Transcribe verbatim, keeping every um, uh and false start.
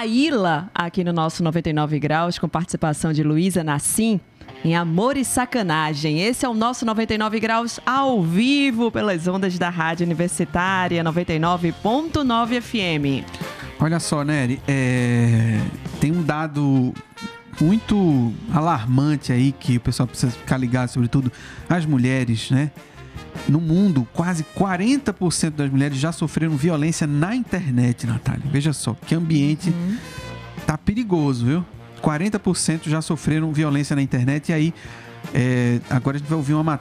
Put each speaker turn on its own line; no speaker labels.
a Ila aqui no nosso noventa e nove graus, com participação de Luísa Nassim, em Amor e Sacanagem. Esse é o nosso noventa e nove graus ao vivo pelas ondas da Rádio Universitária noventa e nove ponto nove F M.
Olha só, Nery, é... tem um dado muito alarmante aí que o pessoal precisa ficar ligado, sobretudo as mulheres, né? No mundo, quase quarenta por cento das mulheres já sofreram violência na internet, Natália. Veja só, que ambiente uhum. tá perigoso, viu? quarenta por cento já sofreram violência na internet. E aí, é, agora a gente vai ouvir uma matéria